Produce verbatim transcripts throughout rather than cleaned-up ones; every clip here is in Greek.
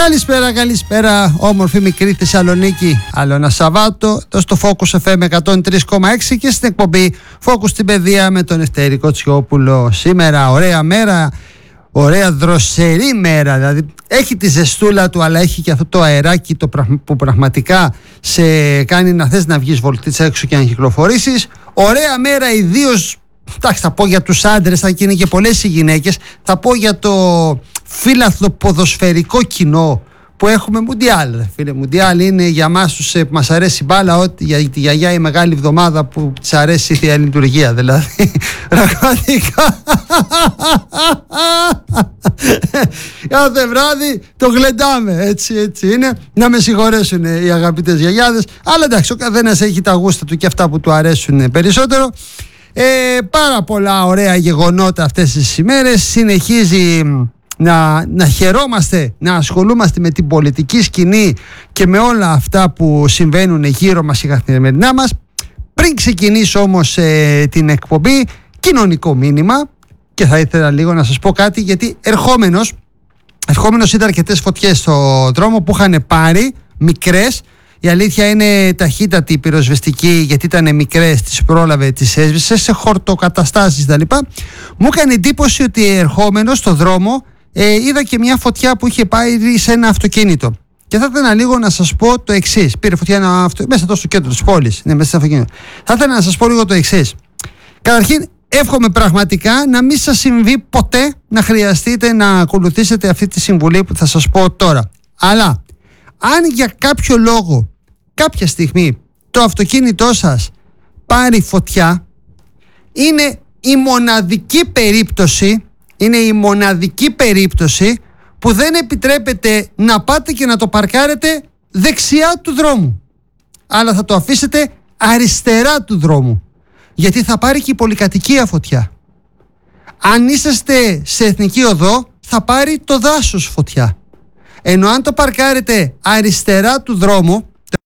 Καλησπέρα, καλησπέρα, όμορφη μικρή Θεσσαλονίκη. Άλλο ένα Σαββάτο, εδώ στο Focus εφ εμ εκατόν τρία κόμμα έξι και στην εκπομπή Focus στην Παιδεία με τον Ευτέρη Κοτσιόπουλο. Σήμερα ωραία μέρα, ωραία δροσερή μέρα. Δηλαδή έχει τη ζεστούλα του, αλλά έχει και αυτό το αεράκι το που πραγματικά σε κάνει να θες να βγεις βολτίτσα έξω και να κυκλοφορήσεις. Ωραία μέρα, ιδίως, εντάξει, θα πω για τους άντρες, θα είναι και πολλές οι γυναίκες. Θα πω για το φύλαθλο ποδοσφαιρικό κοινό που έχουμε. Μουντιάλ, φίλε. Μουντιάλ είναι για μας τους που μας αρέσει η μπάλα, ότι για τη γιαγιά η μεγάλη εβδομάδα που της αρέσει η θεία λειτουργία. Δηλαδή, πραγματικά κάθε βράδυ το γλεντάμε. Έτσι, έτσι είναι. Να με συγχωρέσουν οι αγαπητές γιαγιάδες. Αλλά εντάξει, ο καθένας έχει τα γούστα του και αυτά που του αρέσουν περισσότερο. Ε, πάρα πολλά ωραία γεγονότα αυτές τις ημέρες. Συνεχίζει να, να χαιρόμαστε, να ασχολούμαστε με την πολιτική σκηνή και με όλα αυτά που συμβαίνουν γύρω μας η καθημερινά μας. Πριν ξεκινήσω όμως ε, την εκπομπή, κοινωνικό μήνυμα, και θα ήθελα λίγο να σας πω κάτι, γιατί ερχόμενος, ερχόμενος είδα αρκετές φωτιές στο δρόμο που είχαν πάρει, μικρές. Η αλήθεια είναι ταχύτατη η πυροσβεστική, γιατί ήταν μικρές, τις πρόλαβε, τις έσβησε σε χορτοκαταστάσεις κτλ. Μου έκανε εντύπωση ότι ερχόμενος στο δρόμο ε, είδα και μια φωτιά που είχε πάει σε ένα αυτοκίνητο. Και θα ήθελα λίγο να σας πω το εξής. Πήρε φωτιά ένα αυτο... μέσα εδώ στο κέντρο της πόλης. Ναι, μέσα στο αυτοκίνητο. Θα ήθελα να σας πω λίγο το εξής. Καταρχήν, εύχομαι πραγματικά να μην σας συμβεί ποτέ να χρειαστείτε να ακολουθήσετε αυτή τη συμβουλή που θα σας πω τώρα. Αλλά αν για κάποιο λόγο κάποια στιγμή το αυτοκίνητό σας πάρει φωτιά, είναι η μοναδική περίπτωση είναι η μοναδική περίπτωση που δεν επιτρέπεται να πάτε και να το παρκάρετε δεξιά του δρόμου, αλλά θα το αφήσετε αριστερά του δρόμου, γιατί θα πάρει και η πολυκατοικία φωτιά. Αν είσαστε σε εθνική οδό, θα πάρει το δάσος φωτιά. Ενώ αν το παρκάρετε αριστερά του δρόμου,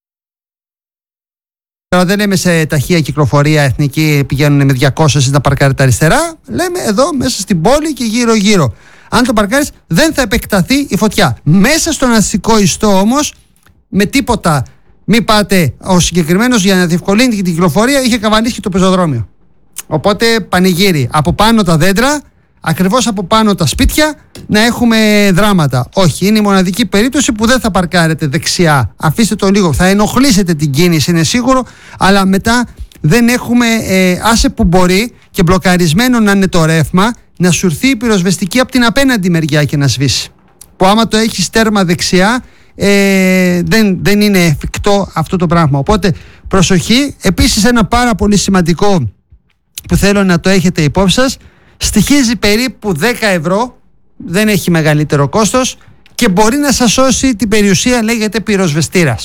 τώρα δεν λέμε σε ταχεία κυκλοφορία εθνική πηγαίνουν με διακόσια να παρκάρετε αριστερά, λέμε εδώ μέσα στην πόλη και γύρω γύρω. Αν το παρκάρεις δεν θα επεκταθεί η φωτιά. Μέσα στον αστικό ιστό όμως με τίποτα μην πάτε. Ο συγκεκριμένος, για να διευκολύνει την κυκλοφορία, είχε καβαλήσει και το πεζοδρόμιο. Οπότε πανηγύρι. Από πάνω τα δέντρα, ακριβώς από πάνω τα σπίτια, να έχουμε δράματα. Όχι, είναι η μοναδική περίπτωση που δεν θα παρκάρετε δεξιά. Αφήστε το λίγο, θα ενοχλήσετε την κίνηση, είναι σίγουρο, αλλά μετά δεν έχουμε, ε, άσε που μπορεί και μπλοκαρισμένο να είναι το ρεύμα, να σου έρθει η πυροσβεστική από την απέναντι μεριά και να σβήσει. Που άμα το έχεις τέρμα δεξιά, ε, δεν, δεν είναι εφικτό αυτό το πράγμα. Οπότε προσοχή. Επίσης ένα πάρα πολύ σημαντικό που θέλω να το έχετε υπόψη σας, στοιχίζει περίπου δέκα ευρώ, δεν έχει μεγαλύτερο κόστος και μπορεί να σας σώσει την περιουσία, λέγεται πυροσβεστήρας.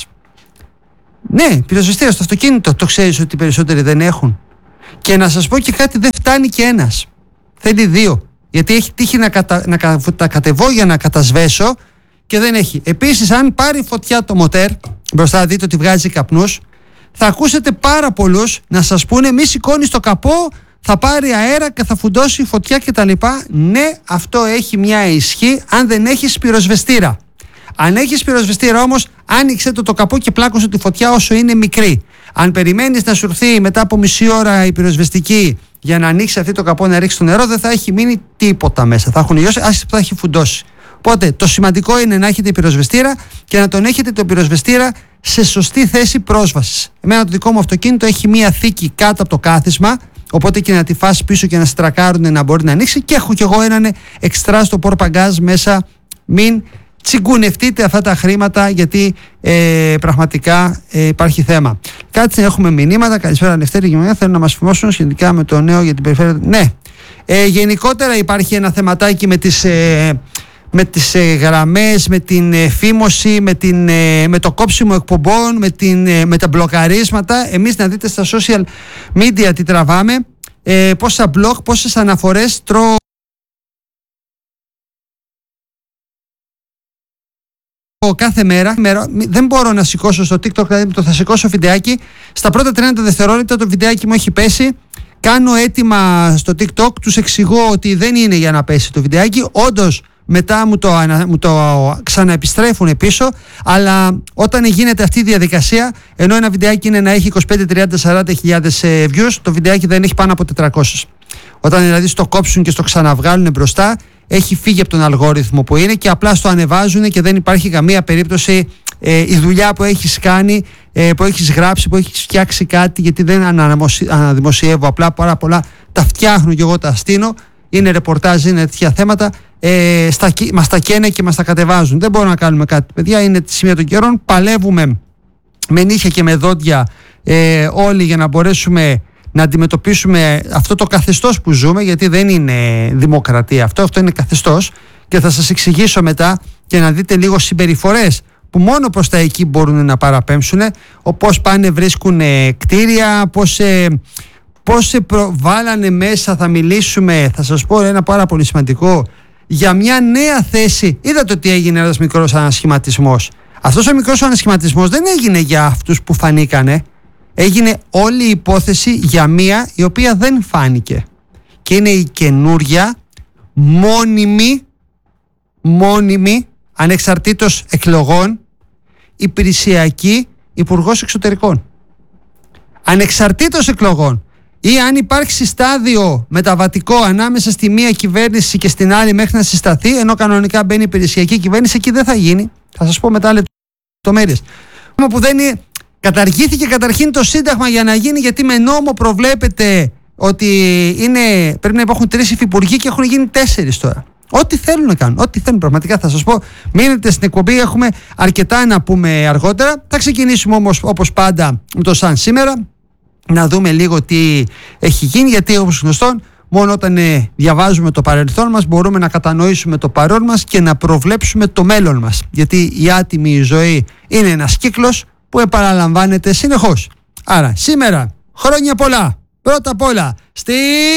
Ναι, πυροσβεστήρας στο αυτοκίνητο, το ξέρεις ότι οι περισσότεροι δεν έχουν. Και να σας πω και κάτι, δεν φτάνει και ένας. Θέλει δύο. Γιατί έχει τύχει να, κατα... να τα κατεβώ για να κατασβέσω και δεν έχει. Επίσης, αν πάρει φωτιά το μοτέρ, μπροστά δείτε ότι βγάζει καπνούς, θα ακούσετε πάρα πολλούς να σας πούνε μη σηκώνεις το καπό, θα πάρει αέρα και θα φουντώσει φωτιά κτλ. Ναι, αυτό έχει μια ισχύ αν δεν έχεις πυροσβεστήρα. Αν έχεις πυροσβεστήρα όμως, άνοιξε το, το καπό και πλάκωσε τη φωτιά όσο είναι μικρή. Αν περιμένεις να σου έρθει μετά από μισή ώρα η πυροσβεστική για να ανοίξει αυτή το καπό να ρίξει το νερό, δεν θα έχει μείνει τίποτα μέσα. Θα έχουν λιώσει, άσχετα που θα έχει φουντώσει. Οπότε το σημαντικό είναι να έχετε πυροσβεστήρα και να τον έχετε τον πυροσβεστήρα σε σωστή θέση πρόσβασης. Εμένα το δικό μου αυτοκίνητο έχει μία θήκη κάτω από το κάθισμα, οπότε και να τη φας πίσω και να στρακάρουν να μπορεί να ανοίξει, και έχω κι εγώ έναν εξτρά στο πορπαγκάζ μέσα. Μην τσιγκουνευτείτε αυτά τα χρήματα, γιατί ε, πραγματικά ε, υπάρχει θέμα. Κάτσε, έχουμε μηνύματα. Καλησπέρα Λευτέρη, θέλω να μας φημώσουν σχετικά με το νέο για την περιφέρεια. Ναι, ε, γενικότερα υπάρχει ένα θεματάκι με τις, ε, με τις ε, γραμμές, με την ε, φήμωση, με, την, ε, με το κόψιμο εκπομπών, με, την, ε, με τα μπλοκαρίσματα. Εμείς να δείτε στα social media τι τραβάμε, ε, πόσα blog, πόσες αναφορές τρώω κάθε μέρα. Δεν μπορώ να σηκώσω στο TikTok, δηλαδή το θα σηκώσω βιντεάκι. Στα πρώτα τριάντα δευτερόλεπτα το βιντεάκι μου έχει πέσει. Κάνω έτοιμα στο TikTok, τους εξηγώ ότι δεν είναι για να πέσει το βιντεάκι. Όντως μετά μου το, μου το ξαναεπιστρέφουν πίσω, αλλά όταν γίνεται αυτή η διαδικασία, ενώ ένα βιντεάκι είναι να έχει είκοσι πέντε, τριάντα, σαράντα χιλιάδες views, το βιντεάκι δεν έχει πάνω από τετρακόσιες. Όταν δηλαδή στο κόψουν και στο ξαναβγάλουν μπροστά, έχει φύγει από τον αλγόριθμο που είναι και απλά στο ανεβάζουν και δεν υπάρχει καμία περίπτωση ε, η δουλειά που έχεις κάνει, ε, που έχεις γράψει, που έχεις φτιάξει κάτι, γιατί δεν αναδημοσιεύω, απλά πάρα πολλά τα φτιάχνω και εγώ τα στείνω, είναι ρεπορτάζ, είναι τέτοια θέματα, ε, στα, μας τα καίνε και μας τα κατεβάζουν. Δεν μπορούμε να κάνουμε κάτι, παιδιά, είναι τη σημεία των καιρών, παλεύουμε με νύχια και με δόντια ε, όλοι για να μπορέσουμε να αντιμετωπίσουμε αυτό το καθεστώς που ζούμε, γιατί δεν είναι δημοκρατία αυτό, αυτό είναι καθεστώς, και θα σας εξηγήσω μετά και να δείτε λίγο συμπεριφορές που μόνο προς τα εκεί μπορούν να παραπέμψουν, πώς πάνε βρίσκουν κτίρια, πώς, πώς σε προβάλλανε μέσα. Θα μιλήσουμε, θα σας πω ένα πάρα πολύ σημαντικό, για μια νέα θέση. Είδατε ότι έγινε ένας μικρός ανασχηματισμός. Αυτός ο μικρός ανασχηματισμός δεν έγινε για αυτούς που φανήκανε. Έγινε όλη η υπόθεση για μία η οποία δεν φάνηκε. Και είναι η καινούρια, μόνιμη, μόνιμη, ανεξαρτήτως εκλογών, υπηρεσιακή υπουργός εξωτερικών. Ανεξαρτήτως εκλογών. Ή αν υπάρξει στάδιο μεταβατικό ανάμεσα στη μία κυβέρνηση και στην άλλη μέχρι να συσταθεί, ενώ κανονικά μπαίνει υπηρεσιακή κυβέρνηση, εκεί δεν θα γίνει. Θα σας πω μετά λεπτομέρειες. Που δεν είναι... Καταργήθηκε καταρχήν το Σύνταγμα για να γίνει, γιατί με νόμο προβλέπεται ότι είναι, πρέπει να υπάρχουν τρεις υφυπουργοί και έχουν γίνει τέσσερις τώρα. Ό,τι θέλουν να κάνουν, ό,τι θέλουν πραγματικά, θα σας πω. Μείνετε στην εκπομπή, έχουμε αρκετά να πούμε αργότερα. Θα ξεκινήσουμε όμως όπως πάντα με το σαν σήμερα, να δούμε λίγο τι έχει γίνει, γιατί όπως γνωστόν μόνο όταν ε, διαβάζουμε το παρελθόν μας μπορούμε να κατανοήσουμε το παρόν μας και να προβλέψουμε το μέλλον μας. Γιατί η άτιμη ζωή είναι ένας κύκλος που επαναλαμβάνεται συνεχώς. Άρα σήμερα χρόνια πολλά, πρώτα απ' όλα στην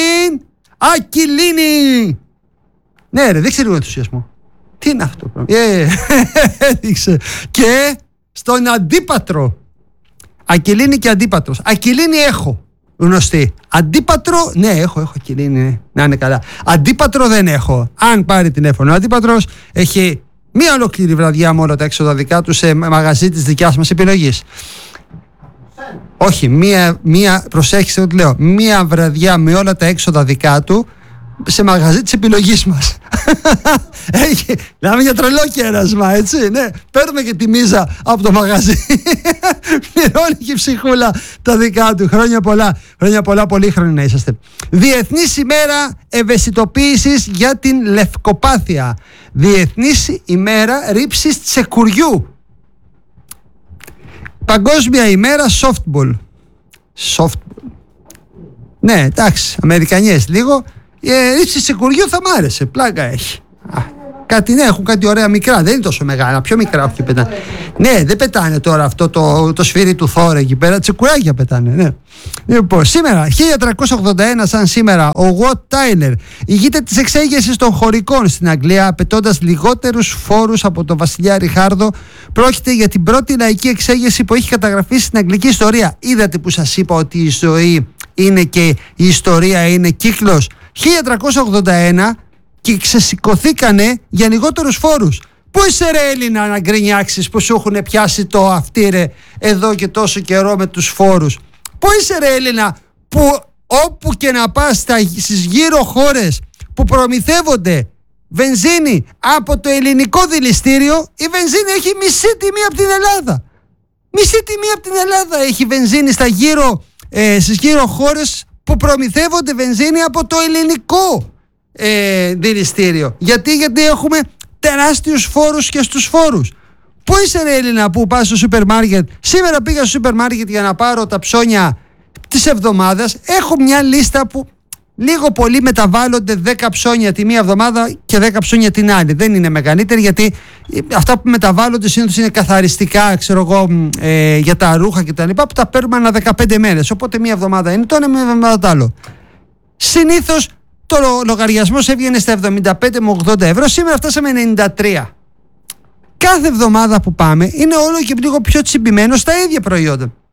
Ακυλίνη. Ναι ρε, δείξε λίγο ενθουσιασμό. Τι είναι αυτό? Yeah. Δείξε. Και στον Αντίπατρο. Ακυλίνη και Αντίπατρος. Ακυλίνη έχω, γνωστή. Αντίπατρο, ναι έχω, έχω Ακυλίνη, ναι. Να είναι καλά. Αντίπατρο δεν έχω. Αν πάρει τηλέφωνο ο Αντίπατρος, έχει μία ολόκληρη βραδιά με όλα τα έξοδα δικά του σε μαγαζί της δικιάς μας επιλογής. Όχι, μία, μία, προσέξτε ό,τι λέω, μία βραδιά με όλα τα έξοδα δικά του σε μαγαζί της επιλογής μας. Έχει, λέμε για τρελό κέρασμα, έτσι, ναι. Παίρνουμε και τη μίζα από το μαγαζί. Πληρώνει και η ψυχούλα τα δικά του. Χρόνια πολλά, χρόνια πολλά, πολύχρονοι να είσαστε. Διεθνής ημέρα ευαισθητοποίησης για την λευκοπάθεια. Διεθνής ημέρα ρήψης τσεκουριού. Παγκόσμια ημέρα softball. Softball. Ναι, εντάξει, Αμερικανιές λίγο. Ε, ρήψη τσεκουριού θα μ' άρεσε, πλάκα έχει. Α, κάτι, ναι, έχουν κάτι ωραία μικρά, δεν είναι τόσο μεγάλα, πιο μικρά όχι πετάνε. Ναι, δεν πετάνε τώρα αυτό το, το σφύρι του Θόρ εκεί πέρα, τσεκουράκια πετάνε, ναι. Λοιπόν, σήμερα, χίλια τριακόσια ογδόντα ένα, σαν σήμερα, ο Wat Tyler ηγείται της εξέγερσης των χωρικών στην Αγγλία, απαιτώντας λιγότερους φόρους από τον βασιλιά Ριχάρδο. Πρόκειται για την πρώτη λαϊκή εξέγερση που έχει καταγραφεί στην αγγλική ιστορία. Είδατε που σας είπα ότι η ζωή είναι και η ιστορία είναι κύκλος. χίλια τριακόσια ογδόντα ένα και ξεσηκωθήκανε για λιγότερους φόρους. Πού είσαι ρε Έλληνα να γκρινιάξεις που σου έχουν πιάσει το αυτί ρε εδώ και τόσο καιρό με τους φόρους? Πού είσαι ρε Έλληνα που όπου και να πας στα, στις γύρω χώρες που προμηθεύονται βενζίνη από το ελληνικό δηληστήριο, η βενζίνη έχει μισή τιμή από την Ελλάδα. Μισή τιμή από την Ελλάδα έχει βενζίνη στα γύρω, ε, στις γύρω χώρες που προμηθεύονται βενζίνη από το ελληνικό ε, δηληστήριο. Γιατί, γιατί έχουμε τεράστιους φόρους και στους φόρους. Πού είσαι ρε Έλληνα που πας στο σούπερ μάρκετ? Σήμερα πήγα στο σούπερ μάρκετ για να πάρω τα ψώνια της εβδομάδας. Έχω μια λίστα που λίγο πολύ μεταβάλλονται δέκα ψώνια τη μία εβδομάδα και δέκα ψώνια την άλλη. Δεν είναι μεγαλύτερη, γιατί αυτά που μεταβάλλονται συνήθως είναι καθαριστικά, ξέρω εγώ, ε, για τα ρούχα κτλ. Που τα παίρνουμε ανά δεκαπέντε μέρες. Οπότε μία εβδομάδα είναι το ένα, μία εβδομάδα το άλλο. Συνήθως το λογαριασμός έβγαινε στα εβδομήντα πέντε με ογδόντα ευρώ. Σήμερα φτάσαμε ενενήντα τρία. Κάθε εβδομάδα που πάμε είναι όλο και λίγο πιο τσιμπημένο στα ίδια προϊόντα.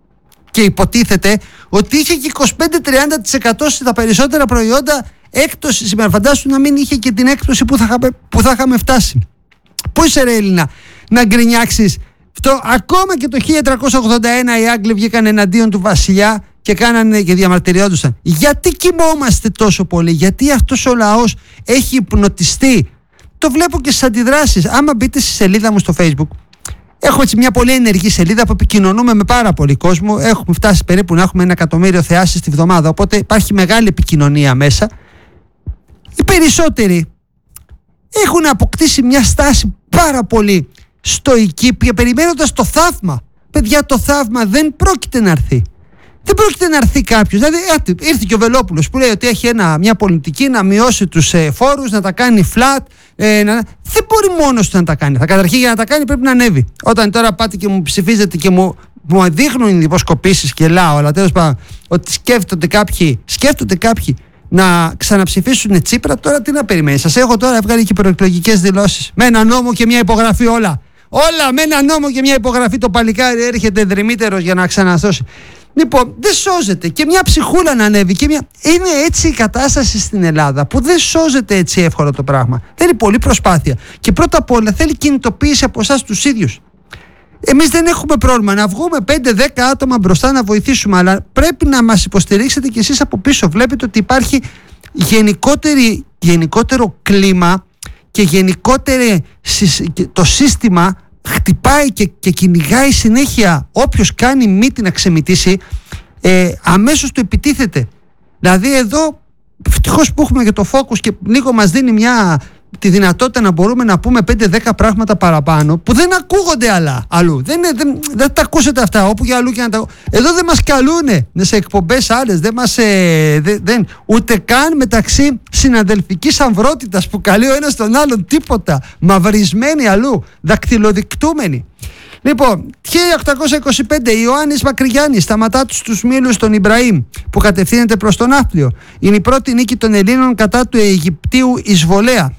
και υποτίθεται ότι είχε και είκοσι πέντε με τριάντα τοις εκατό στα περισσότερα προϊόντα έκπτωση σήμερα. Φαντάσου να μην είχε και την έκπτωση που θα, είχαμε, που θα είχαμε φτάσει. Πού είσαι ρε Έλληνα να γκρινιάξεις? Αυτό, ακόμα και το χίλια τριακόσια ογδόντα ένα οι Άγγλοι βγήκαν εναντίον του βασιλιά και κάνανε και διαμαρτυριόντουσαν. Γιατί κοιμόμαστε τόσο πολύ? Γιατί αυτός ο λαός έχει υπνοτιστεί? Το βλέπω και στις αντιδράσεις. Άμα μπείτε στη σελίδα μου στο Facebook, έχω έτσι μια πολύ ενεργή σελίδα που επικοινωνούμε με πάρα πολύ κόσμο. Έχουμε φτάσει περίπου να έχουμε ένα εκατομμύριο θεάσεις τη βδομάδα. Οπότε υπάρχει μεγάλη επικοινωνία μέσα. Οι περισσότεροι έχουν αποκτήσει μια στάση πάρα πολύ στοική, περιμένοντας το θαύμα. Παιδιά, το θαύμα δεν πρόκειται να έρθει. Δεν πρόκειται να έρθει κάποιος. Δηλαδή, ήρθε και ο Βελόπουλος που λέει ότι έχει ένα, μια πολιτική να μειώσει τους ε, φόρους, να τα κάνει flat. Ε, να... Δεν μπορεί μόνος του να τα κάνει. Θα καταρχήν για να τα κάνει πρέπει να ανέβει. Όταν τώρα πάτε και μου ψηφίζετε και μου, μου δείχνουν οι δημοσκοπήσεις και λάω, αλλά τέλος πάντων, ότι σκέφτονται κάποιοι, σκέφτονται κάποιοι να ξαναψηφίσουν Τσίπρα, τώρα τι να περιμένει? Σας έχω τώρα βγάλει και προεκλογικές δηλώσεις. Με ένα νόμο και μια υπογραφή όλα. Όλα με ένα νόμο και μια υπογραφή. Το παλικάρι έρχεται δρυμύτερος για να ξανασώσει. Λοιπόν, δεν σώζεται. Και μια ψυχούλα να ανέβει. Και μια... Είναι έτσι η κατάσταση στην Ελλάδα που δεν σώζεται έτσι εύκολα το πράγμα. Θέλει πολλή προσπάθεια. Και πρώτα απ' όλα θέλει κινητοποίηση από εσάς τους ίδιους. Εμείς δεν έχουμε πρόβλημα να βγούμε πέντε δέκα άτομα μπροστά να βοηθήσουμε, αλλά πρέπει να μας υποστηρίξετε κι εσείς από πίσω. Βλέπετε ότι υπάρχει γενικότερο κλίμα και γενικότερο το σύστημα χτυπάει και, και κυνηγάει συνέχεια. Όποιος κάνει μύτη να ξεμυτήσει, ε, αμέσως του επιτίθεται. Δηλαδή εδώ ευτυχώς που έχουμε και το focus και λίγο μας δίνει μια... τη δυνατότητα να μπορούμε να πούμε πέντε δέκα πράγματα παραπάνω που δεν ακούγονται άλλα, αλλού. Δεν, δεν, δεν τα ακούσετε αυτά όπου και αλλού και να τα... Εδώ δεν μας καλούνε σε εκπομπές άλλες, δεν μας, ε, δεν, δεν, ούτε καν μεταξύ συναδελφικής αμβρότητας που καλεί ο ένας τον άλλον, τίποτα. Μαυρισμένοι αλλού, δακτυλοδεικτούμενοι. Λοιπόν, χίλια οκτακόσια είκοσι πέντε Ιωάννης Μακρυγιάννης σταματά τους τους μήλους των Ιμπραήμ που κατευθύνεται προς τον Ναύπλιο. Είναι η πρώτη νίκη των Ελλήνων κατά του Αιγυπτίου εισβολέα.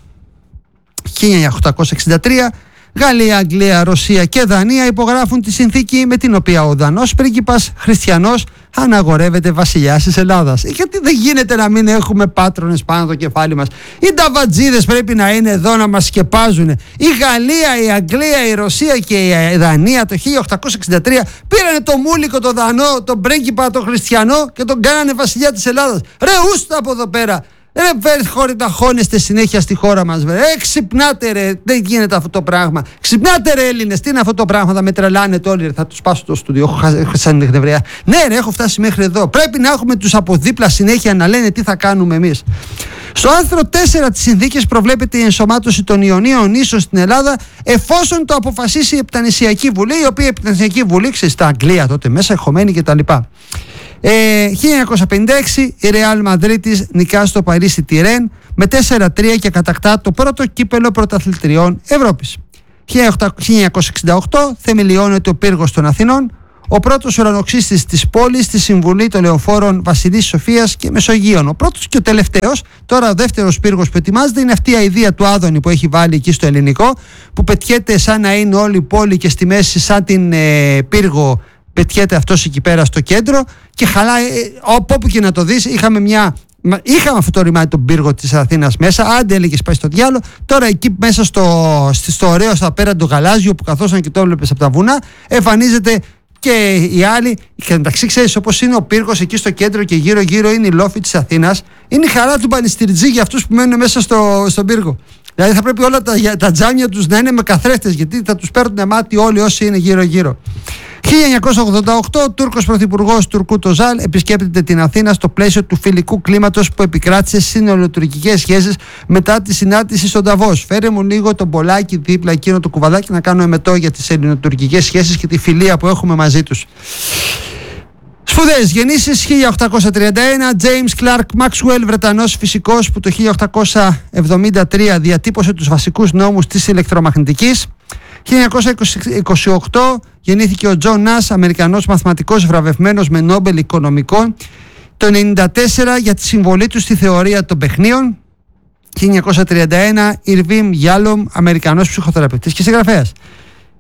χίλια οκτακόσια εξήντα τρία Γαλλία, Αγγλία, Ρωσία και Δανία υπογράφουν τη συνθήκη με την οποία ο Δανός πρίγκιπας χριστιανός αναγορεύεται βασιλιάς της Ελλάδας. Γιατί δεν γίνεται να μην έχουμε πάτρονες πάνω το κεφάλι μας? Οι ταβατζίδες πρέπει να είναι εδώ να μας σκεπάζουν. Η Γαλλία, η Αγγλία, η Ρωσία και η Δανία το χίλια οκτακόσια εξήντα τρία πήρανε το μούλικο, το Δανό, τον πρίγκιπα, τον χριστιανό και τον κάνανε βασιλιά της Ελλάδας. Ρε ούστα από εδώ πέρα! Ρε βέρ χώροι να χώνεστε συνέχεια στη χώρα μας, ρε. Ε, ξυπνάτε ρε, δεν γίνεται αυτό το πράγμα. Ξυπνάτε ρε Έλληνες, τι είναι αυτό το πράγμα? Θα με τρελάνετε όλοι, ρε. Θα τους πάσω το στούντιο. Έχω σαν νεχνευρία. Ναι ρε, έχω φτάσει μέχρι εδώ. Πρέπει να έχουμε τους από δίπλα συνέχεια να λένε τι θα κάνουμε εμείς. Στο άρθρο τέσσερα της συνθήκης προβλέπεται η ενσωμάτωση των Ιωνίων νήσων στην Ελλάδα εφόσον το αποφασίσει η Επτανησιακή Βουλή, η οποία η Επτανησιακή Βουλή, ξέρεις, στα Αγγλία τότε μέσα, εχωμένη κτλ. Ε, χίλια εννιακόσια πενήντα έξι η Ρεάλ Μαδρίτης νικά στο Παρίσι τη Ρεν με τέσσερα τρία και κατακτά το πρώτο κύπελο πρωταθλητριών Ευρώπης. χίλια εννιακόσια εξήντα οκτώ θεμελιώνεται ο πύργος των Αθηνών, ο πρώτος ουρανοξύστης της πόλης στη Συμβουλή των Λεωφόρων Βασιλής Σοφίας και Μεσογείων. Ο πρώτος και ο τελευταίος, τώρα ο δεύτερος πύργος που ετοιμάζεται, είναι αυτή η αηδία του Άδωνη που έχει βάλει εκεί στο ελληνικό, που πετιέται σαν να είναι όλη η πόλη και στη μέση σαν την ε, πύργο. Πετιέται αυτός εκεί πέρα στο κέντρο και χαλάει, όπου και να το δεις. Είχαμε, μια, είχαμε αυτό το ρημάδι τον πύργο της Αθήνας μέσα. Άντε έλεγες πάει στο διάλο. Τώρα εκεί μέσα στο, στο ωραίο στα πέρα το γαλάζιο που καθόσαν και το έβλεπες από τα βουνά, εμφανίζεται και οι άλλοι. Και εντάξει, ξέρεις όπως είναι ο πύργος εκεί στο κέντρο και γύρω γύρω είναι η λόφη της Αθήνας. Είναι η χαρά του Πανιστηρτζή για αυτούς που μένουν μέσα στο, στον πύργο. Δηλαδή θα πρέπει όλα τα, τα τζάμια τους να είναι με καθρέφτες, γιατί θα τους παίρνουν μάτι όλοι όσοι είναι γύρω γύρω. χίλια εννιακόσια ογδόντα οκτώ ο Τούρκος Πρωθυπουργός Τουρκούτ Οζάλ επισκέπτεται την Αθήνα στο πλαίσιο του φιλικού κλίματος που επικράτησε στις ελληνοτουρκικές σχέσεις μετά τη συνάντηση στον Νταβός. Φέρε μου λίγο τον μπολάκι δίπλα εκείνο το κουβαδάκι να κάνουμε μετό για τις ελληνοτουρκικές σχέσεις και τη φιλία που έχουμε μαζί τους. Σπουδαίες γεννήσεις. χίλια οκτακόσια τριάντα ένα James Clerk Maxwell, Βρετανός φυσικός που το χίλια οκτακόσια εβδομήντα τρία διατύπωσε τους βασικούς νόμους της ηλεκτρομαγνητικής. χίλια εννιακόσια είκοσι οκτώ γεννήθηκε ο Τζον Νας, Αμερικανός μαθηματικός βραβευμένος με Νόμπελ Οικονομικών, το ενενήντα τέσσερα για τη συμβολή του στη θεωρία των παιχνίων. χίλια εννιακόσια τριάντα ένα Ιρβίμ Γιάλομ, Αμερικανός ψυχοθεραπευτής και συγγραφέας.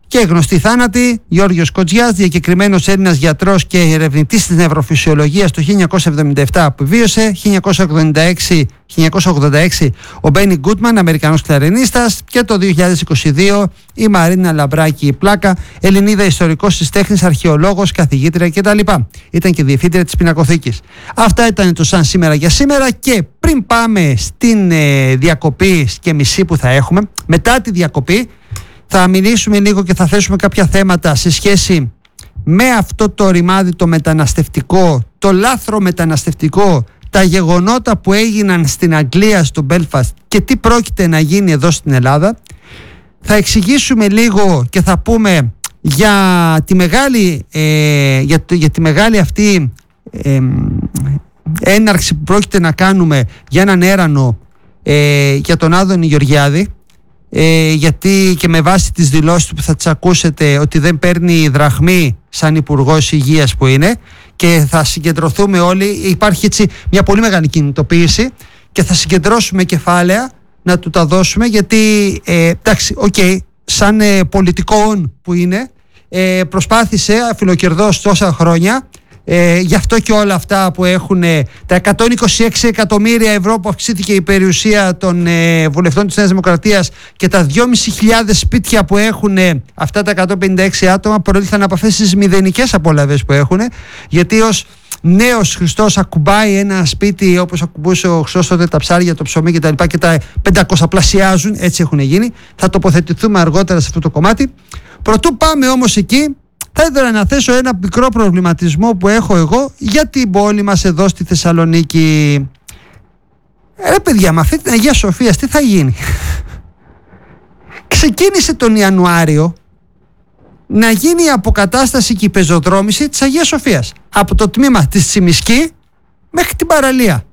Και γνωστοί θάνατοι: Γιώργος Κοτζιάς, διακεκριμένος Έλληνας γιατρός και ερευνητής της νευροφυσιολογίας το χίλια εννιακόσια εβδομήντα επτά που βίωσε, χίλια εννιακόσια ογδόντα έξι, χίλια εννιακόσια ογδόντα έξι ο Μπένι Γκούτμαν, Αμερικανός κλαρινίστας, και το δύο χιλιάδες είκοσι δύο η Μαρίνα Λαμπράκη Πλάκα, Ελληνίδα ιστορικός της τέχνης, αρχαιολόγος, καθηγήτρια κτλ. Ήταν και διευθύντρια της Πινακοθήκης. Αυτά ήταν το σαν σήμερα για σήμερα, και πριν πάμε στην ε, διακοπή και μισή που θα έχουμε, μετά τη διακοπή θα μιλήσουμε λίγο και θα θέσουμε κάποια θέματα σε σχέση με αυτό το ρημάδι το μεταναστευτικό, το λάθρο μεταναστευτικό, τα γεγονότα που έγιναν στην Αγγλία, στο Μπέλφαστ, και τι πρόκειται να γίνει εδώ στην Ελλάδα. Θα εξηγήσουμε λίγο και θα πούμε για τη μεγάλη, ε, για, το, για τη μεγάλη αυτή ε, έναρξη που πρόκειται να κάνουμε για έναν έρανο ε, για τον Άδωνη Γεωργιάδη. Ε, γιατί και με βάση τις δηλώσεις του που θα τις ακούσετε, ότι δεν παίρνει δραχμή σαν υπουργός υγείας που είναι, και θα συγκεντρωθούμε όλοι. Υπάρχει έτσι μια πολύ μεγάλη κινητοποίηση και θα συγκεντρώσουμε κεφάλαια να του τα δώσουμε, γιατί ε, εντάξει, οκ, okay, σαν ε, πολιτικών που είναι, ε, προσπάθησε αφιλοκερδώς τόσα χρόνια. Ε, γι' αυτό και όλα αυτά που έχουν τα εκατόν είκοσι έξι εκατομμύρια ευρώ που αυξήθηκε η περιουσία των ε, βουλευτών της Νέας Δημοκρατίας, και τα δυόμισι χιλιάδες σπίτια που έχουν ε, αυτά τα εκατόν πενήντα έξι άτομα, προήλθαν από αυτές τις μηδενικές απολαύες που έχουν, γιατί ως νέος Χριστός ακουμπάει ένα σπίτι όπως ακουμπούσε ο Χριστός τότε τα ψάρια, το ψωμί κτλ. Και, και τα πεντακοσαπλασιάζουν, έτσι έχουν γίνει. Θα τοποθετηθούμε αργότερα σε αυτό το κομμάτι. Προτού πάμε όμως εκεί, θα ήθελα να θέσω ένα μικρό προβληματισμό που έχω εγώ για την πόλη μας εδώ στη Θεσσαλονίκη. Ρε παιδιά, με αυτή την Αγία Σοφίας τι θα γίνει? Ξεκίνησε τον Ιανουάριο να γίνει η αποκατάσταση και η πεζοδρόμηση της Αγίας Σοφίας, από το τμήμα της Τσιμισκή μέχρι την παραλία.